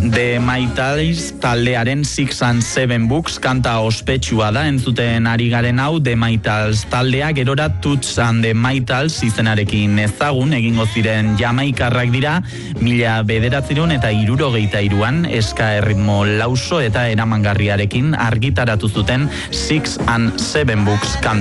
The Maytals taldearen 6 and 7 Books kanta ospetsua da, entzuten ari garen hau. The Maytals taldea gerora Toots and the Maytals izenarekin ezagun egingo ziren jamaikarrak dira, 1973an eska erritmo lauso eta eramangarriarekin argitaratu zuten 6 and 7 Books kanta.